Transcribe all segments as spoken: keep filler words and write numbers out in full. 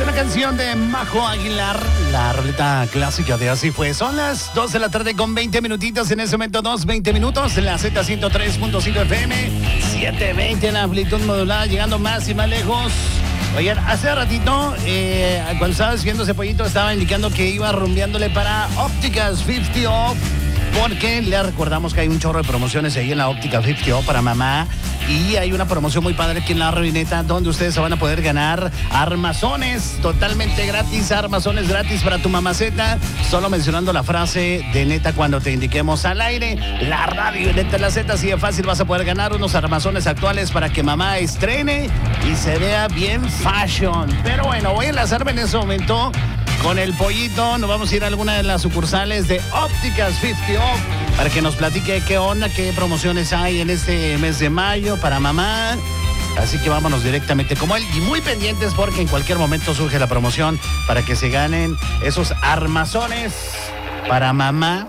buena canción de Majo Aguilar, la roleta clásica de Así Fue. Son las dos de la tarde con veinte minutitos, en ese momento dos, veinte minutos, en la Z ciento tres punto cinco F M, setecientos veinte en la amplitud modulada, llegando más y más lejos. Oigan, hace ratito, eh, cuando estabas viendo ese pollito, estaba indicando que iba rumbeándole para Ópticas cincuenta Off, porque le recordamos que hay un chorro de promociones ahí en la Óptica cincuenta Off para mamá. Y hay una promoción muy padre aquí en la Ruineta, donde ustedes se van a poder ganar armazones totalmente gratis, armazones gratis para tu mamaceta, solo mencionando la frase de neta cuando te indiquemos al aire. La radio neta la Z, así de fácil vas a poder ganar unos armazones actuales para que mamá estrene y se vea bien fashion. Pero bueno, voy a enlazarme en ese momento con el pollito. Nos vamos a ir a alguna de las sucursales de Ópticas cincuenta Off para que nos platique qué onda, qué promociones hay en este mes de mayo para mamá. Así que vámonos directamente como él y muy pendientes porque en cualquier momento surge la promoción para que se ganen esos armazones para mamá.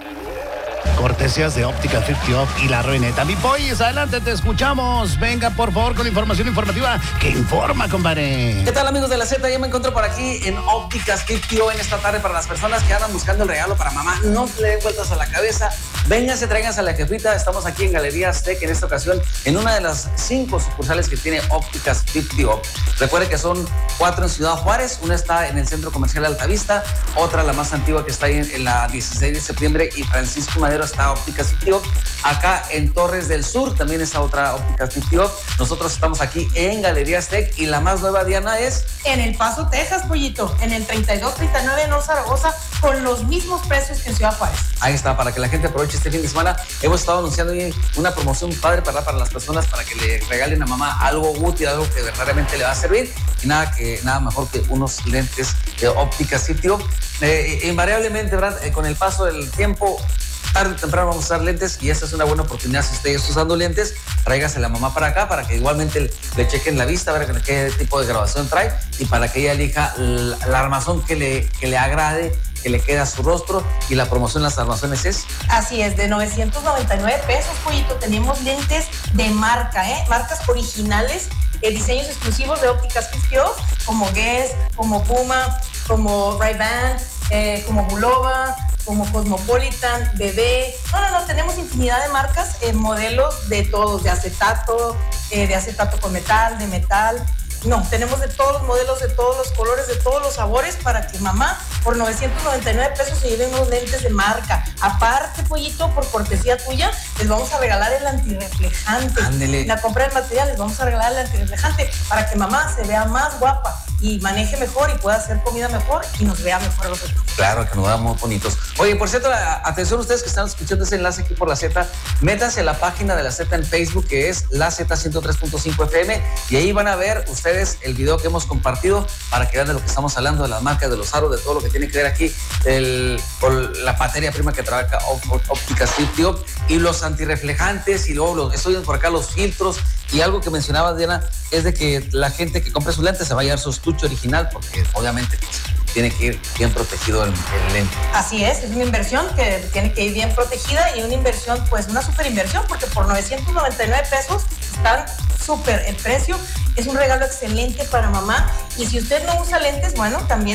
Cortesías de Óptica cincuenta Off y la Ruineta. Mi pollis, adelante, te escuchamos. Venga, por favor, con información informativa que informa, compadre. ¿Qué tal, amigos de la Z? Ya me encuentro por aquí en Ópticas cincuenta Off en esta tarde para las personas que andan buscando el regalo para mamá. No le den vueltas a la cabeza. Vénganse, tráiganse a la jefita. Estamos aquí en Galería Aztec en esta ocasión en una de las cinco sucursales que tiene Ópticas cincuenta Off. Recuerde que son cuatro en Ciudad Juárez. Una está en el Centro Comercial Altavista. Otra, la más antigua, que está ahí en, en la dieciséis de septiembre y Francisco Madero, está Ópticas cincuenta Off. Acá en Torres del Sur también está otra Ópticas cincuenta Off. Nosotros estamos aquí en Galería Aztec y la más nueva, Diana, es en El Paso, Texas, pollito, en el treinta y dos treinta y nueve North Zaragoza, con los mismos precios que en Ciudad Juárez. Ahí está, para que la gente aproveche este fin de semana. Hemos estado anunciando una promoción padre para, para las personas, para que le regalen a mamá algo útil, algo que verdaderamente le va a servir. Y nada, que, nada mejor que unos lentes de Ópticas cincuenta Off. Eh, invariablemente, ¿verdad? Eh, con el paso del tiempo, tarde o temprano vamos a usar lentes y esta es una buena oportunidad. Si usted está usando lentes, tráigase a la mamá para acá para que igualmente le, le chequen la vista, a ver qué tipo de grabación trae y para que ella elija el, el armazón que le, que le agrade, que le quede a su rostro. Y la promoción de las armazones es... Así es, de novecientos noventa y nueve pesos, pollito. Tenemos lentes de marca, ¿eh? Marcas originales, eh, diseños exclusivos de Ópticas cincuenta Off, como Guess, como Puma, como Ray-Ban, eh, como Bulova, como Cosmopolitan, Bebé. No, no, no, tenemos infinidad de marcas, eh, modelos de todos, de acetato, eh, de acetato con metal, de metal. No, tenemos de todos los modelos, de todos los colores, de todos los sabores, para que mamá por novecientos noventa y nueve pesos se lleven unos lentes de marca. Aparte, pollito, por cortesía tuya, les vamos a regalar el antirreflejante. Ándele. En la compra del material les vamos a regalar el antirreflejante para que mamá se vea más guapa y maneje mejor y pueda hacer comida mejor y nos vea mejor a nosotros. Claro, que nos vean muy bonitos. Oye, por cierto, atención ustedes que están escuchando ese enlace aquí por la Z, métanse a la página de la Z en Facebook, que es la Z ciento tres punto cinco F M, y ahí van a ver ustedes el video que hemos compartido para que vean de lo que estamos hablando, de las marcas, de los aros, de todo lo que tiene que ver aquí, el, con la materia prima que trabaja Ópticas cincuenta Off y los antirreflejantes, y luego los, estoy por acá los filtros. Y algo que mencionaba Diana es de que la gente que compre sus lentes se va a llevar su estuche original, porque obviamente pues, tiene que ir bien protegido el, el lente. Así es, es una inversión que tiene que ir bien protegida y una inversión, pues una super inversión, porque por novecientos noventa y nueve pesos están súper el precio. Es un regalo excelente para mamá. Y si usted no usa lentes, bueno, también